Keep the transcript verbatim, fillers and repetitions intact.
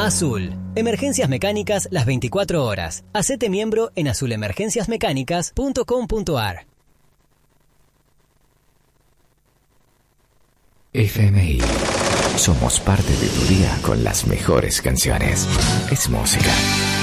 Azul. Emergencias mecánicas las veinticuatro horas. Hacete miembro en azul emergencias mecánicas punto com punto a r. F M I. Somos parte de tu día con las mejores canciones. Es música.